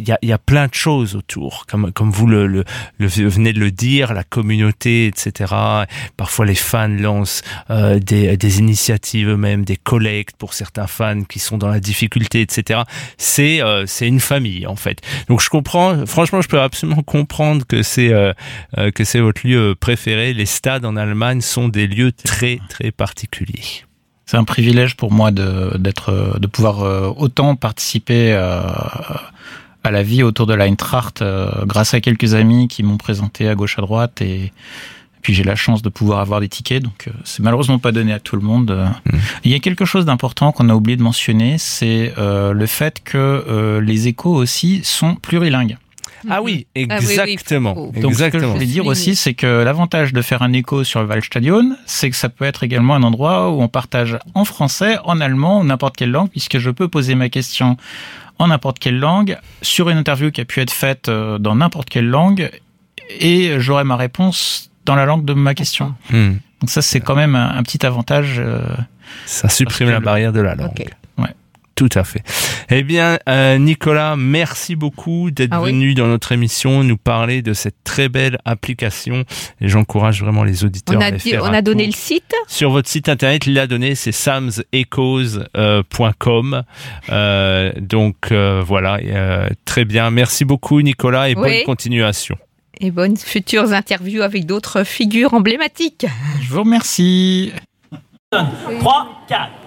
il y a plein de choses autour, comme vous le venez de le dire, la communauté, etc. Parfois les fans lancent des initiatives eux-mêmes, des collectes pour certains fans qui sont dans la difficulté, etc. C'est une famille en fait. Donc je comprends, franchement, je peux absolument comprendre que c'est votre lieu préféré. Les stades en Allemagne sont des lieux très très particuliers. C'est un privilège pour moi de pouvoir autant participer à la vie autour de l'Eintracht grâce à quelques amis qui m'ont présenté à gauche à droite et puis j'ai la chance de pouvoir avoir des tickets, donc c'est malheureusement pas donné à tout le monde. Il y a quelque chose d'important qu'on a oublié de mentionner, c'est le fait que les échos aussi sont plurilingues. Ah oui, exactement. Donc, ce que je voulais dire aussi, c'est que l'avantage de faire un écho sur le Waldstadion, c'est que ça peut être également un endroit où on partage en français, en allemand ou n'importe quelle langue, puisque je peux poser ma question en n'importe quelle langue, sur une interview qui a pu être faite dans n'importe quelle langue, et j'aurai ma réponse dans la langue de ma question. Donc ça, c'est quand même un petit avantage. Ça supprime la barrière de la langue. Okay. Ouais. Tout à fait. Eh bien, Nicolas, merci beaucoup d'être venu dans notre émission nous parler de cette très belle application. Et j'encourage vraiment les auditeurs à les faire. On a donné le site. Sur votre site internet, il l'a donné, c'est samsechoes.com. Voilà, très bien. Merci beaucoup, Nicolas, et bonne continuation. Et bonnes futures interviews avec d'autres figures emblématiques. Je vous remercie. 3, 4.